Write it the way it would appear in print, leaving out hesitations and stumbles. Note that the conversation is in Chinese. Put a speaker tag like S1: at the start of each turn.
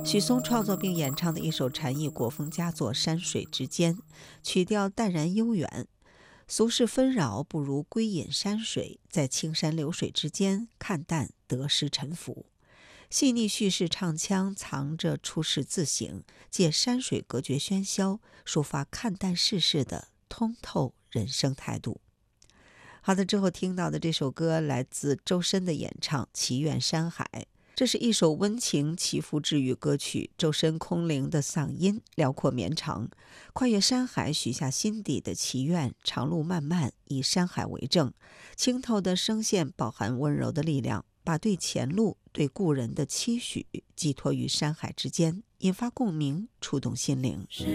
S1: 许嵩创作并演唱的一首禅意国风佳作《山水之间》，曲调淡然悠远。俗世纷扰，不如归隐山水，在青山流水之间看淡得失沉浮。细腻叙事唱腔藏着出世自省，借山水隔绝喧嚣，抒发看淡世事的通透人生态度。好的，之后听到的这首歌来自周深的演唱《祈愿山海》，这是一首温情祈福治愈歌曲。周深空灵的嗓音辽阔绵长，跨越山海许下心底的祈愿，长路漫漫，以山海为证。清透的声线饱含温柔的力量，把对前路、对故人的期许寄托于山海之间，引发共鸣，触动心灵。
S2: 是